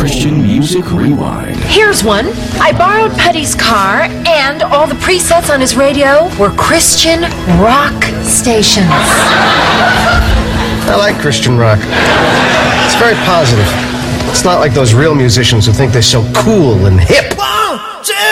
Christian Music Rewind. Here's one. I borrowed Putty's car, and all the presets on his radio were Christian rock stations. I like Christian rock. It's very positive. It's not like those real musicians who think they're so cool and hip.